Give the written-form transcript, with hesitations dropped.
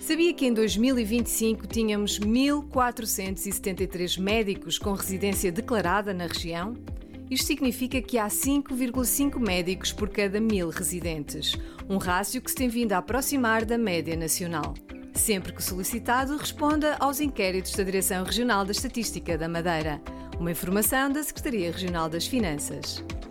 Sabia que em 2025 tínhamos 1.473 médicos com residência declarada na região? Isto significa que há 5,5 médicos por cada 1.000 residentes, um rácio que se tem vindo a aproximar da média nacional. Sempre que solicitado, responda aos inquéritos da Direção Regional da Estatística da Madeira. Uma informação da Secretaria Regional das Finanças.